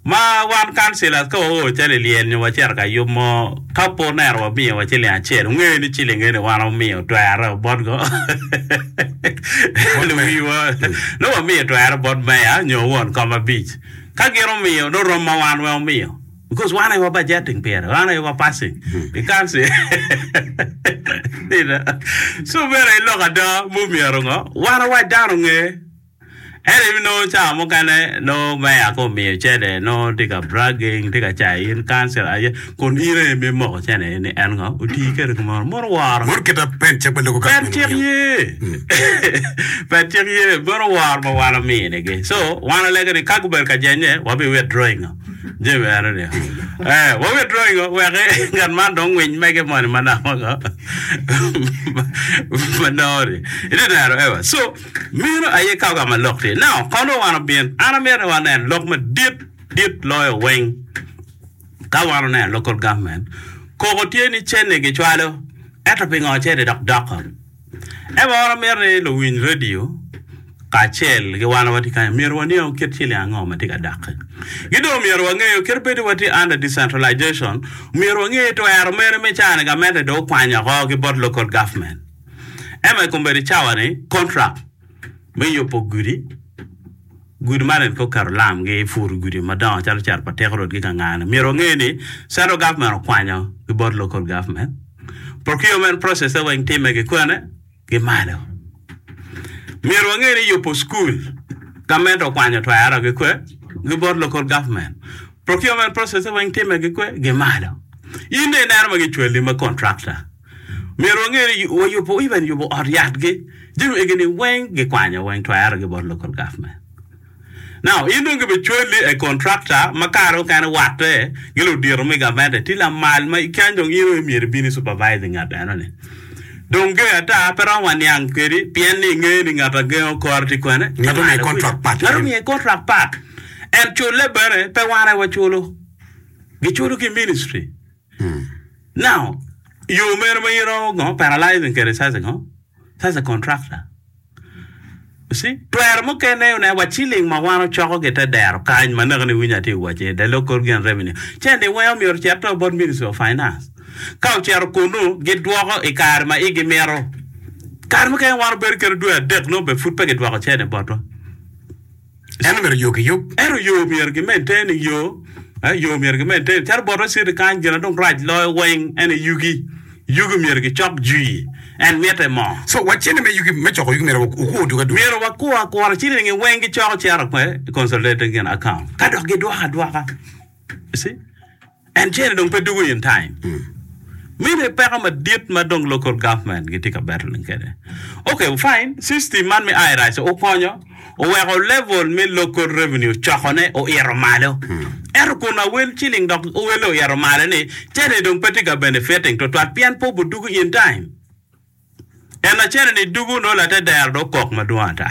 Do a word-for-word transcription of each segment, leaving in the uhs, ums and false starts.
ma wan councillors ko chele lien ni wacher ka yumo kapo nero bi wa chele acher nge ni chile nge ni wan mi to ara bod go no mi wa no mi to ara bod ma ya nyo won kama beach ka gero mi no ro ma wan wa mi because one I was budgeting pair one I was passing you can't say so very look at the movie arongo one wa down nge and even no cha mo kana no ma ko mi chede no tika bragging tika chai in cancel ay kon ire me mo chene ni an go uti ke ko mo mo war mo ke ta pen che bende ko ka pen ye pen ye mo war mo war mi ne ge so wana le ke ka ku ber ka jenye wa be we drawing je we ara ne eh wa we drawing we ke ngan man dong win me ke mo ni mana mo go manori ide na so mi no ay ka ga ma lok now kono wana bien ana mere wana lok ma dit dit lawyer wing ka wana na local government ko ko tieni chene ge chwalo eta pingo chede dok dok e wana mere lo win radio ka chel ge wana wati ka mere wani o ketchile ango ma tika dak gido mere wange kerbedi wati under decentralization mere wange to er mere me chane ga mete do kwanya ko ge bot local government e ma kumberi chawane contract me yo poguri good man ko karlam ge furu gudi madan chal char pa tegro gi kangana miro ngeni sero government kwanya the board local government procurement process wa intime ge kwana ge malo miro ngeni yo po school kamendo kwanya to ara ge kwa the board local government procurement process wa intime ge kwa ge malo inde na ma ge chweli ma contractor miro ngeni yo po even yo po ariat ge jiru egeni weng ge kwanya weng to ara ge board local government. Now, you don't give a truly a contractor, Macaro kind of water, you know, dear Omega Mad, till a mile, my can't you me be supervising at Anone. Don't get a per one young kiddy, pianing getting at a girl cortiquane, not only a contract part, not only a contract part, and to labor, per one hour chulo. Get you looking ministry. Now, you may your own paralyzing criticizing, huh? That's a contractor. You see, prayer mo kene na wa chilling ma wano choko geta der kan managani winya ti wache the local gain revenue chende wa mi or chapter board ministry of finance ka cher kunu get dwago e karma e gemero karma kan war ber ker do dek no be foot packet wa chene boto eno mer yo ke yo ero yo mi argument en yo eh yo mi argument en char boto sir kan gena don right law wing en yugi yugi mi ergi chok ji and mete mo so what chene me yugi me choko yugi me ko do do mero wa ko ko ar chile ngi wengi choko chara ko consolidating an account ka do ge do ha do ha see and chene don pe do in time me me pe ma dit ma dong local government ge tika battle ngene okay fine system man me ai rise o konyo o we go level me local revenue chokone o ero malo ero kuna wel chilling dok o welo ero malo ni chene don pe tika benefiting to twat pian po bu do in time. And a channel ni dugu no la te der do kok maduanta.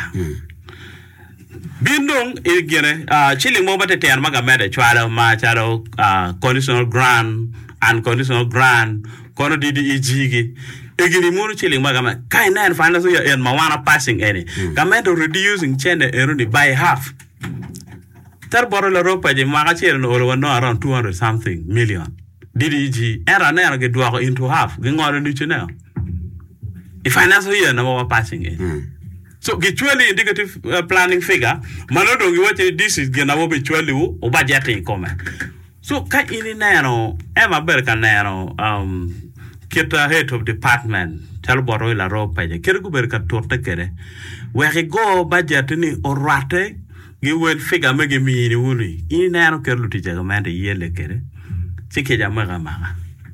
Bindung igene uh chilling mo bate ter maga mede chwalo ma charo uh conditional grant and conditional grant kono didi ijigi igini muru chilling maga ma kai nan finance ya en mawana passing any gamendo reducing chene eruni by half. Tar boro la ropa je maga chelo no no around two hundred something million. Didi iji era na ge dwa into half ngoro ni chene. If finance here no passing it. Mm. So actually indicative uh, planning figure, manodo ngi wache this is gena wo actually wo o budgeting come. So ka ini nero ema berka nero um kita head of department tal boro la ropa je kergu berka torte kere. We go budget ni orate gi wel figure mege mi ni wuni. Ini nero kerlu tije ga mande yele kere. Sike jama ga maga.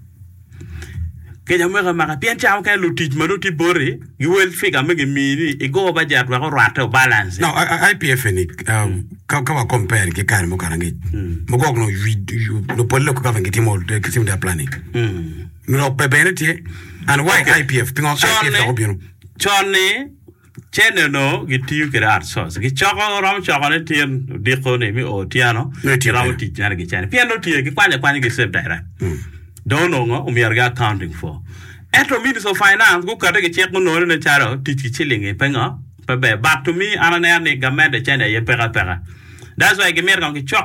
Kaya mwega maka pian chao kaya lutit manuti bori you will figure mege miri I go budget wa ko rata balance. Now I P F ni um ka ka wa compare ke kan mo karangi mo go no you no polo ko ka ngiti mo de kisim da planning mm no pebeneti and why I P F pingo I P F ko bino chone chene no gitu kira so gi choko ram choko ne tien de ko ne mi o tiano ram ti nyar gi chane pian no tie gi kwanya kwanya gi save direct don't know ngo we are accounting for etro minister of finance go kare ke check no ne charo titi chilinge penga pe back to me ana ne ne gamme de chene ye pera pera that's why ge mer kan ki